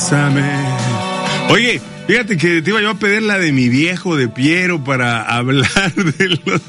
bésame. Oye, fíjate que te iba yo a pedir la de Mi Viejo de Piero para hablar de los...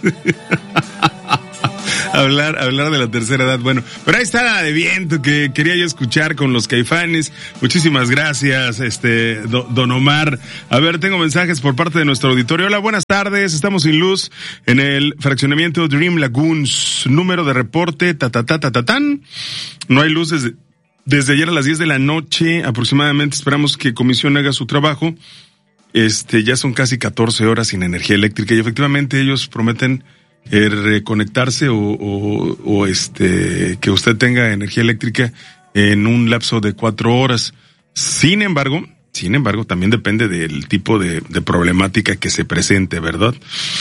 hablar de la tercera edad. Bueno, pero ahí está la de Viento que quería yo escuchar con los Caifanes. Muchísimas gracias, don Omar. A ver, tengo mensajes por parte de nuestro auditorio. Hola, buenas tardes. Estamos sin luz en el fraccionamiento Dream Lagoons. Número de reporte, tan. No hay luz desde ayer a las 10 de la noche aproximadamente. Esperamos que Comisión haga su trabajo. Ya son casi 14 horas sin energía eléctrica y efectivamente ellos prometen reconectarse o que usted tenga energía eléctrica en un lapso de 4 horas. Sin embargo, también depende del tipo de problemática que se presente, ¿verdad?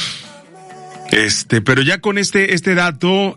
Pero ya con este dato,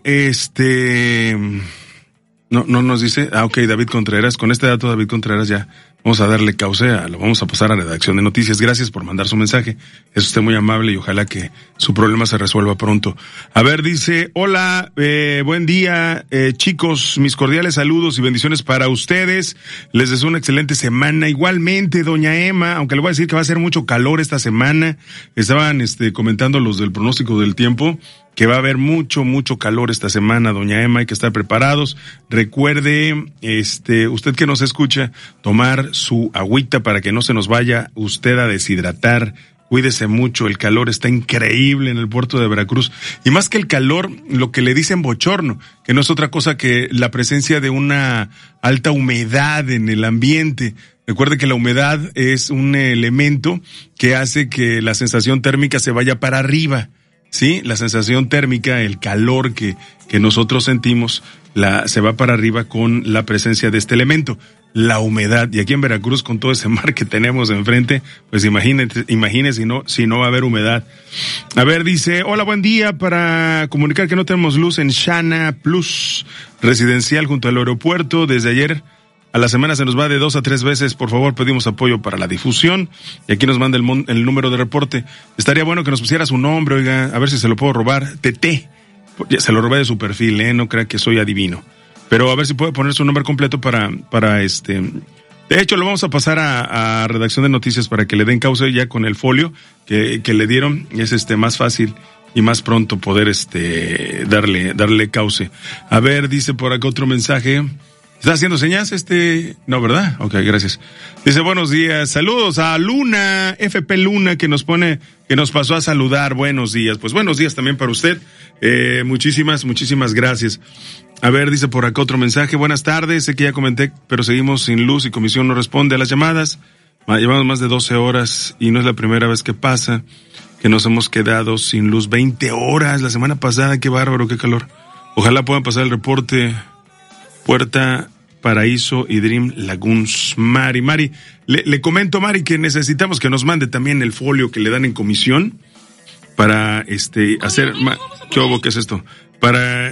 no nos dice, ok, David Contreras, con este dato David Contreras ya vamos a darle cauce, lo vamos a pasar a redacción de noticias. Gracias por mandar su mensaje, es usted muy amable y ojalá que su problema se resuelva pronto. A ver, dice, hola, buen día, chicos, mis cordiales saludos y bendiciones para ustedes, les deseo una excelente semana, igualmente doña Emma, aunque le voy a decir que va a hacer mucho calor esta semana, estaban comentando los del pronóstico del tiempo, que va a haber mucho calor esta semana, doña Emma, hay que estar preparados. Recuerde, usted que nos escucha, tomar su agüita para que no se nos vaya usted a deshidratar. Cuídese mucho, el calor está increíble en el puerto de Veracruz. Y más que el calor, lo que le dicen bochorno, que no es otra cosa que la presencia de una alta humedad en el ambiente. Recuerde que la humedad es un elemento que hace que la sensación térmica se vaya para arriba. Sí, la sensación térmica, el calor que nosotros sentimos, se va para arriba con la presencia de este elemento, la humedad. Y aquí en Veracruz, con todo ese mar que tenemos enfrente, pues imagínese si no va a haber humedad. A ver, dice, hola, buen día, para comunicar que no tenemos luz en Shana Plus, residencial junto al aeropuerto, desde ayer. A la semana se nos va de 2 a 3 veces. Por favor, pedimos apoyo para la difusión. Y aquí nos manda el número de reporte. Estaría bueno que nos pusiera su nombre, oiga, a ver si se lo puedo robar. TT. Se lo robé de su perfil, no crea que soy adivino. Pero a ver si puede poner su nombre completo para De hecho, lo vamos a pasar a redacción de noticias para que le den cauce ya con el folio que le dieron. Es más fácil y más pronto poder darle cauce. A ver, dice por acá otro mensaje. ¿Está haciendo señas No, ¿verdad? Ok, gracias. Dice, buenos días, saludos a Luna, FP Luna, que nos pasó a saludar. Buenos días. Pues buenos días también para usted. Muchísimas gracias. A ver, dice por acá otro mensaje. Buenas tardes, sé que ya comenté, pero seguimos sin luz y comisión no responde a las llamadas. Llevamos más de 12 horas y no es la primera vez que pasa, que nos hemos quedado sin luz 20 horas la semana pasada. Qué bárbaro, qué calor. Ojalá puedan pasar el reporte. Puerta Paraíso y Dream Lagoons. Mari, le comento, Mari, que necesitamos que nos mande también el folio que le dan en comisión para hacer ¿qué hubo? ¿Qué es esto? Para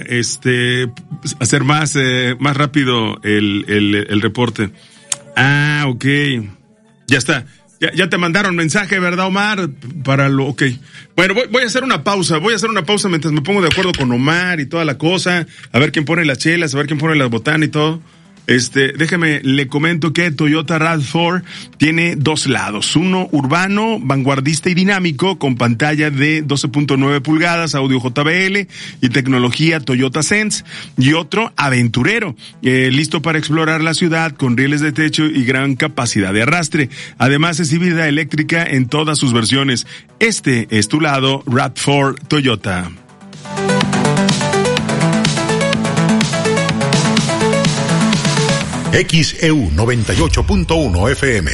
hacer más rápido el reporte. Ah, ok. Ya está. Ya te mandaron mensaje, ¿verdad, Omar? Ok. Bueno, voy a hacer una pausa mientras me pongo de acuerdo con Omar y toda la cosa, a ver quién pone las chelas, a ver quién pone las botanas y todo. Déjeme, le comento que Toyota RAV4 tiene 2 lados. Uno urbano, vanguardista y dinámico, con pantalla de 12.9 pulgadas, audio JBL y tecnología Toyota Sense. Y otro aventurero, listo para explorar la ciudad con rieles de techo y gran capacidad de arrastre. Además es híbrida eléctrica en todas sus versiones. Este es tu lado RAV4 Toyota. XEU 98.1 FM.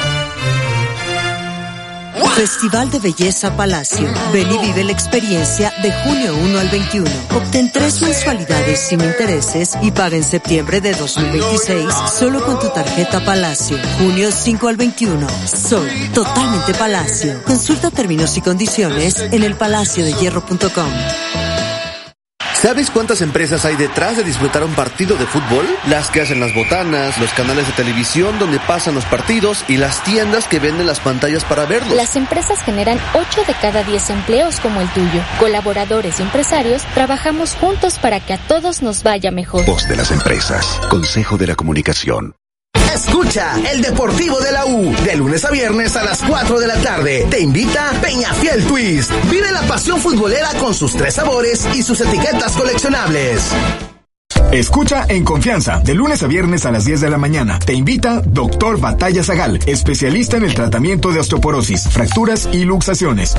Festival de Belleza Palacio. Ven y vive la experiencia de junio 1 al 21. Obtén 3 mensualidades sin intereses y paga en septiembre de 2026 solo con tu tarjeta Palacio. Junio 5 al 21. Soy totalmente Palacio. Consulta términos y condiciones en elpalaciodehierro.com. ¿Sabes cuántas empresas hay detrás de disfrutar un partido de fútbol? Las que hacen las botanas, los canales de televisión donde pasan los partidos y las tiendas que venden las pantallas para verlos. Las empresas generan 8 de cada 10 empleos como el tuyo. Colaboradores y empresarios trabajamos juntos para que a todos nos vaya mejor. Voz de las empresas. Consejo de la Comunicación. Escucha el Deportivo de la U, de lunes a viernes a las 4 de la tarde. Te invita Peñafiel Twist. Vive la pasión futbolera con sus 3 sabores y sus etiquetas coleccionables. Escucha en confianza, de lunes a viernes a las 10 de la mañana. Te invita Dr. Batalla Zagal, especialista en el tratamiento de osteoporosis, fracturas y luxaciones.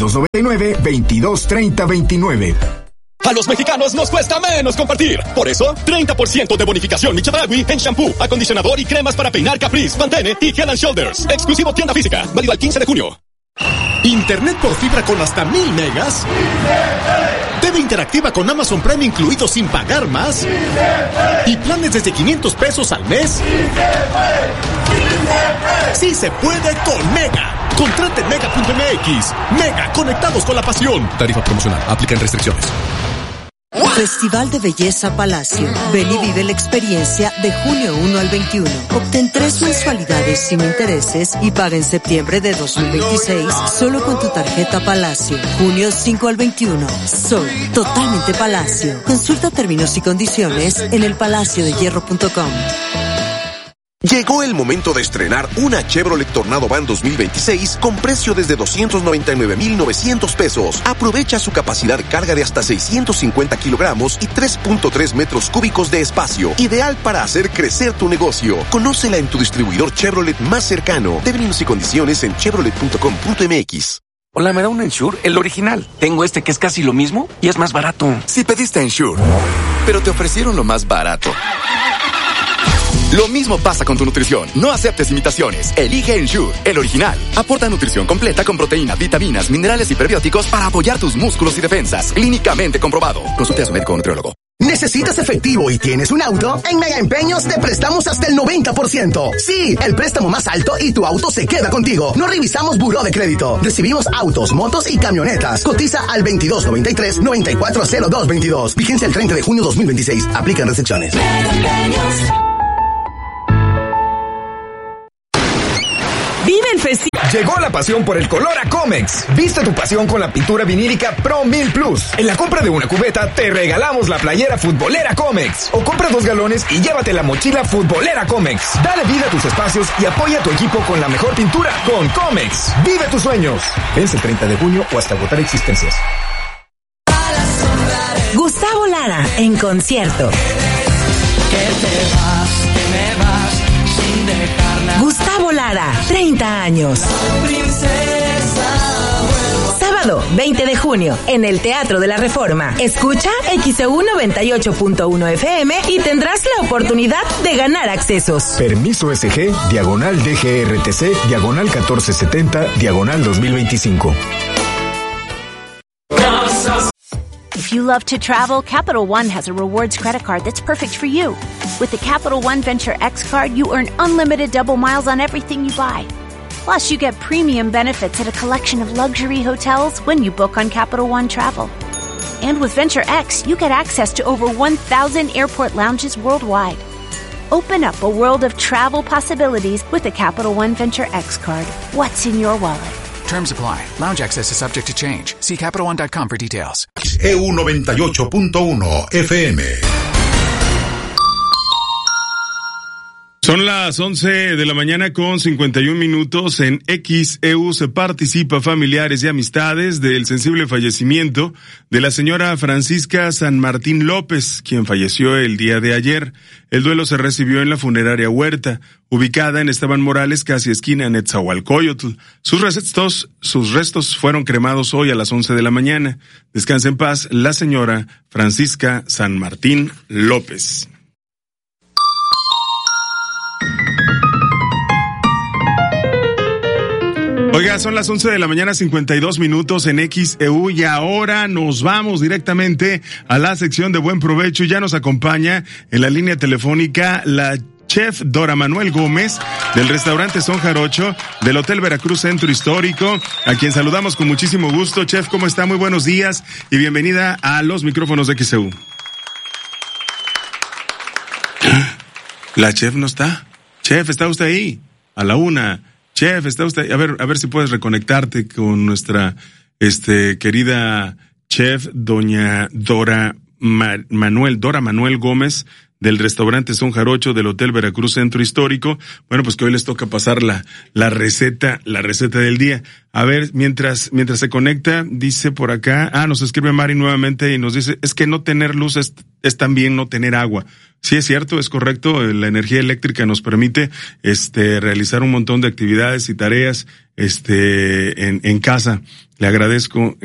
2299-2230-29. A los mexicanos nos cuesta menos compartir. Por eso, 30% de bonificación Michedragui en shampoo, acondicionador y cremas para peinar Caprice, Pantene y Head & Shoulders. Exclusivo tienda física, válido al 15 de junio. ¿Internet por fibra con hasta 1000 megas? TV interactiva con Amazon Prime incluido sin pagar más. ¿Y planes desde 500 pesos al mes? ¡Sí se puede con Mega! Contrate en Mega.mx. Mega, conectados con la pasión. Tarifa promocional, aplican restricciones. Festival de Belleza Palacio. Ven y vive la experiencia de junio 1 al 21. Obtén 3 mensualidades sin intereses y paga en septiembre de 2026 solo con tu tarjeta Palacio. Junio 5 al 21. Soy totalmente Palacio. Consulta términos y condiciones en elpalaciodehierro.com. Llegó el momento de estrenar una Chevrolet Tornado Van 2026 con precio desde 299,900 pesos. Aprovecha su capacidad de carga de hasta 650 kilogramos y 3.3 metros cúbicos de espacio. Ideal para hacer crecer tu negocio. Conócela en tu distribuidor Chevrolet más cercano. Términos y condiciones en chevrolet.com.mx. Hola, ¿me da un Ensure? El original. Tengo este que es casi lo mismo y es más barato. Si pediste Ensure, pero te ofrecieron lo más barato. Lo mismo pasa con tu nutrición. No aceptes imitaciones. Elige Ensure, el original. Aporta nutrición completa con proteínas, vitaminas, minerales y prebióticos para apoyar tus músculos y defensas. Clínicamente comprobado. Consulte a su médico o nutriólogo. ¿Necesitas efectivo y tienes un auto? En Mega Empeños te prestamos hasta el 90%. Sí, el préstamo más alto y tu auto se queda contigo. No revisamos buró de crédito. Recibimos autos, motos y camionetas. Cotiza al 2293-940222. Vigencia el 30 de junio 2026. Aplican restricciones. ¡Vive el festival! Llegó la pasión por el color a Comex. Viste tu pasión con la pintura vinílica Pro 1000 Plus. En la compra de una cubeta te regalamos la playera futbolera Comex. O compra 2 galones y llévate la mochila futbolera Comex. Dale vida a tus espacios y apoya a tu equipo con la mejor pintura con Comex. Vive tus sueños. Vence el 30 de junio o hasta agotar existencias. Gustavo Lara en concierto. Gustavo Lara, 30 años. Sábado, 20 de junio, en el Teatro de la Reforma. Escucha XEU 98.1 FM y tendrás la oportunidad de ganar accesos. Permiso SG, diagonal DGRTC, diagonal 1470, diagonal 2025. If you love to travel, Capital One has a rewards credit card that's perfect for you. With the Capital One Venture X card, you earn unlimited double miles on everything you buy. Plus, you get premium benefits at a collection of luxury hotels when you book on Capital One Travel. And with Venture X, you get access to over 1,000 airport lounges worldwide. Open up a world of travel possibilities with the Capital One Venture X card. What's in your wallet? Terms apply. Lounge access is subject to change. See CapitalOne.com for details. EU 98.1 FM. Son las 11 de la mañana con 51 minutos. En XEU se participa familiares y amistades del sensible fallecimiento de la señora Francisca San Martín López, quien falleció el día de ayer. El duelo se recibió en la funeraria Huerta, ubicada en Esteban Morales, casi esquina Netzahualcóyotl. Sus restos fueron cremados hoy a las 11 de la mañana. Descansa en paz la señora Francisca San Martín López. Oiga, son las 11 de la mañana, 52 minutos en XEU y ahora nos vamos directamente a la sección de Buen Provecho. Ya nos acompaña en la línea telefónica la chef Dora Manuel Gómez del restaurante Son Jarocho del Hotel Veracruz Centro Histórico, a quien saludamos con muchísimo gusto. Chef, ¿cómo está? Muy buenos días y bienvenida a los micrófonos de XEU. La chef no está. Chef, ¿está usted ahí? A la una. Chef, ¿está usted? A ver si puedes reconectarte con nuestra, querida chef, doña Dora Manuel Gómez del restaurante Son Jarocho, del Hotel Veracruz Centro Histórico. Bueno, pues que hoy les toca pasar la receta del día. A ver, mientras se conecta, dice por acá, nos escribe Mari nuevamente y nos dice, es que no tener luz es también no tener agua. Sí, es cierto, es correcto, la energía eléctrica nos permite realizar un montón de actividades y tareas en casa. Le agradezco